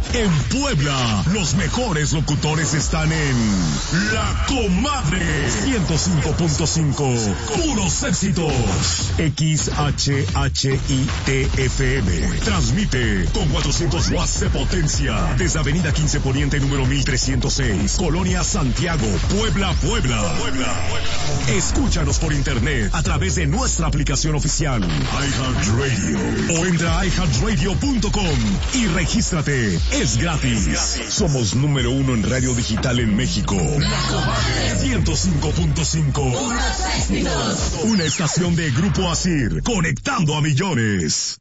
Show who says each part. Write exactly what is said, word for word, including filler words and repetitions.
Speaker 1: En Puebla, los mejores locutores están en La Comadre ciento cinco punto cinco. Puros éxitos. X H H I T F M. Transmite con cuatrocientos watts de potencia desde Avenida quince Poniente número mil trescientos seis, Colonia Santiago, Puebla, Puebla. Puebla. Escúchanos por internet a través de nuestra aplicación oficial iHeartRadio o entra a i heart radio punto com y regístrate. Es gratis. Somos número uno en radio digital en México. La Comadre ciento cinco punto cinco. Una estación de Grupo Asir, conectando a millones.